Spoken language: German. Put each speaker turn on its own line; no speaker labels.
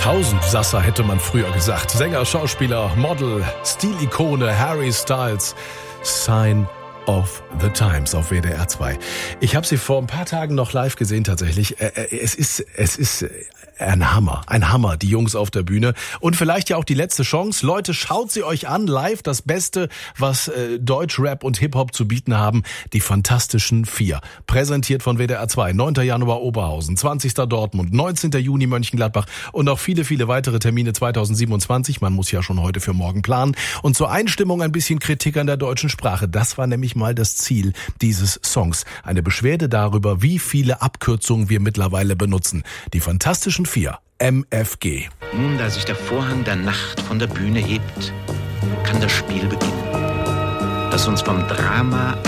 Tausendsasser hätte man früher gesagt. Sänger, Schauspieler, Model, Stilikone Harry Styles. Sign of the Times auf WDR 2. Ich habe sie vor ein paar Tagen noch live gesehen tatsächlich. Es ist ein Hammer, die Jungs auf der Bühne. Und vielleicht ja auch die letzte Chance. Leute, schaut sie euch an, live, das Beste, was Deutschrap und Hip-Hop zu bieten haben. Die Fantastischen Vier. Präsentiert von WDR 2. 9. Januar Oberhausen, 20. Dortmund, 19. Juni Mönchengladbach und noch viele, viele weitere Termine 2027. Man muss ja schon heute für morgen planen. Und zur Einstimmung ein bisschen Kritik an der deutschen Sprache. Das war nämlich mal das Ziel dieses Songs. Eine Beschwerde darüber, wie viele Abkürzungen wir mittlerweile benutzen. Die Fantastischen Vier, MFG.
Nun, da sich der Vorhang der Nacht von der Bühne hebt, kann das Spiel beginnen, das uns vom Drama